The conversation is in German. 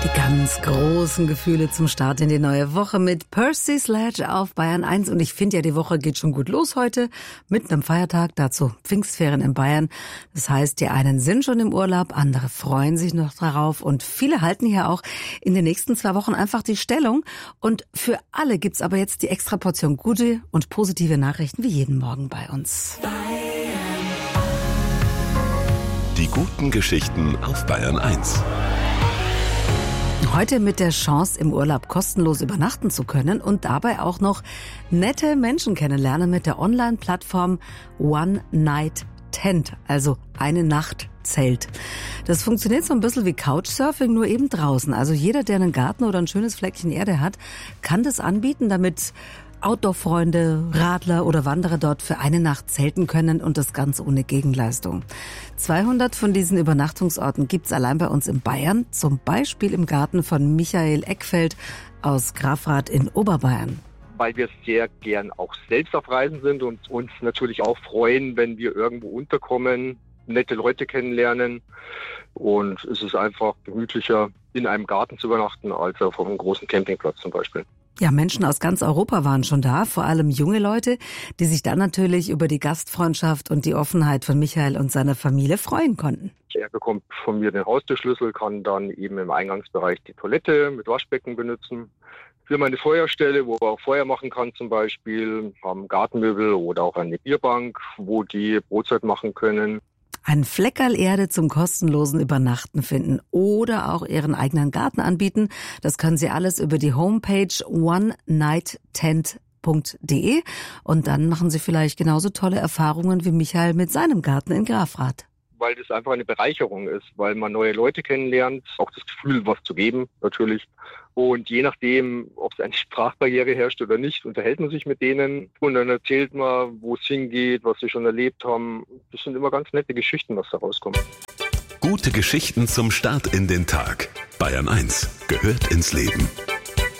Die ganz großen Gefühle zum Start in die neue Woche mit Percy Sledge auf Bayern 1. Und ich finde ja, die Woche geht schon gut los heute mit einem Feiertag, dazu Pfingstferien in Bayern. Das heißt, die einen sind schon im Urlaub, andere freuen sich noch darauf und viele halten hier auch in den nächsten 2 Wochen einfach die Stellung. Und für alle gibt's aber jetzt die extra Portion gute und positive Nachrichten wie jeden Morgen bei uns. Die guten Geschichten auf Bayern 1. Heute mit der Chance, im Urlaub kostenlos übernachten zu können und dabei auch noch nette Menschen kennenlernen mit der Online-Plattform One Night Tent, also eine Nacht Zelt. Das funktioniert so ein bisschen wie Couchsurfing, nur eben draußen. Also jeder, der einen Garten oder ein schönes Fleckchen Erde hat, kann das anbieten, damit Outdoor-Freunde, Radler oder Wanderer dort für eine Nacht zelten können und das Ganze ohne Gegenleistung. 200 von diesen Übernachtungsorten gibt's allein bei uns in Bayern, zum Beispiel im Garten von Michael Eckfeld aus Grafrath in Oberbayern. Weil wir sehr gern auch selbst auf Reisen sind und uns natürlich auch freuen, wenn wir irgendwo unterkommen, nette Leute kennenlernen. Und es ist einfach gemütlicher, in einem Garten zu übernachten, als auf einem großen Campingplatz zum Beispiel. Ja, Menschen aus ganz Europa waren schon da, vor allem junge Leute, die sich dann natürlich über die Gastfreundschaft und die Offenheit von Michael und seiner Familie freuen konnten. Er bekommt von mir den Haustürschlüssel, kann dann eben im Eingangsbereich die Toilette mit Waschbecken benutzen. Wir haben eine Feuerstelle, wo er auch Feuer machen kann zum Beispiel, haben Gartenmöbel oder auch eine Bierbank, wo die Brotzeit machen können. Ein Fleckerl Erde zum kostenlosen Übernachten finden oder auch Ihren eigenen Garten anbieten. Das können Sie alles über die Homepage onenighttent.de und dann machen Sie vielleicht genauso tolle Erfahrungen wie Michael mit seinem Garten in Grafrath. Weil das einfach eine Bereicherung ist, weil man neue Leute kennenlernt, auch das Gefühl, was zu geben natürlich. Und je nachdem, ob es eine Sprachbarriere herrscht oder nicht, unterhält man sich mit denen und dann erzählt man, wo es hingeht, was sie schon erlebt haben. Das sind immer ganz nette Geschichten, was da rauskommt. Gute Geschichten zum Start in den Tag. Bayern 1 gehört ins Leben.